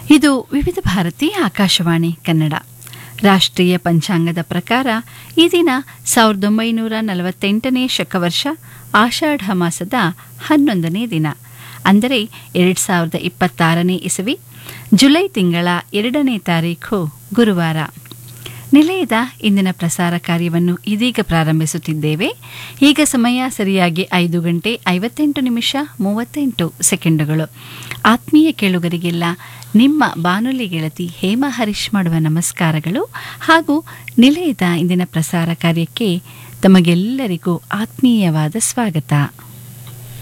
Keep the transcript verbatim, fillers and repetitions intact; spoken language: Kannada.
ಇದು ವಿವಿಧ ಭಾರತಿ ಆಕಾಶವಾಣಿ ಕನ್ನಡ. ರಾಷ್ಟ್ರೀಯ ಪಂಚಾಂಗದ ಪ್ರಕಾರ ಈ ದಿನ ಸಾವಿರದ ಒಂಬೈನೂರ ನಲವತ್ತೆಂಟನೇ ಶಕವರ್ಷ ಆಷಾಢ ಮಾಸದ ಹನ್ನೊಂದನೇ ದಿನ, ಅಂದರೆ ಎರಡು ಸಾವಿರದ ಇಪ್ಪತ್ತಾರನೇ ಇಸವಿ ಜುಲೈ ತಿಂಗಳ ಎರಡನೇ ತಾರೀಖು ಗುರುವಾರ. ನಿಲಯದ ಇಂದಿನ ಪ್ರಸಾರ ಕಾರ್ಯವನ್ನು ಇದೀಗ ಪ್ರಾರಂಭಿಸುತ್ತಿದ್ದೇವೆ. ಈಗ ಸಮಯ ಸರಿಯಾಗಿ ಐದು ಗಂಟೆ ಐವತ್ತೆಂಟು ನಿಮಿಷ ಮೂವತ್ತೆಂಟು ಸೆಕೆಂಡುಗಳು. ಆತ್ಮೀಯ ಕೇಳುಗರಿಗೆಲ್ಲ ನಿಮ್ಮ ಬಾನುಲಿ ಗೆಳತಿ ಹೇಮಾ ಹರೀಶ್ ಮಾಡುವ ನಮಸ್ಕಾರಗಳು ಹಾಗೂ ನಿಲಯದ ಇಂದಿನ ಪ್ರಸಾರ ಕಾರ್ಯಕ್ಕೆ ತಮಗೆಲ್ಲರಿಗೂ ಆತ್ಮೀಯವಾದ ಸ್ವಾಗತ.